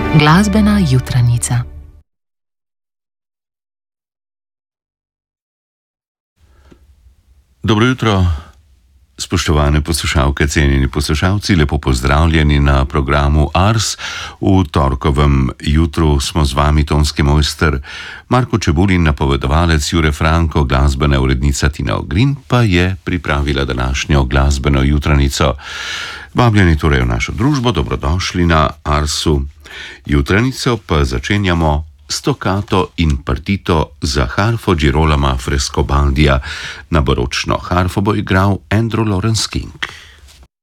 Glasbena jutranica. Dobro jutro, spoštovane poslušalke, cenjeni poslušalci, lepo pozdravljeni na programu Ars. V torkovem jutru smo z vami tonski mojster Marko Čebulin, napovedovalec Jure Franko, glasbena urednica Tina Ogrin pa je pripravila današnjo glasbeno jutranico. Vabljeni torej v našo družbo, dobrodošli na Arsu. Jutranico pa začenjamo stoccato in partito za harfo Girolama Frescobaldija. Na baročno harfo bo igral Andrew Lawrence King.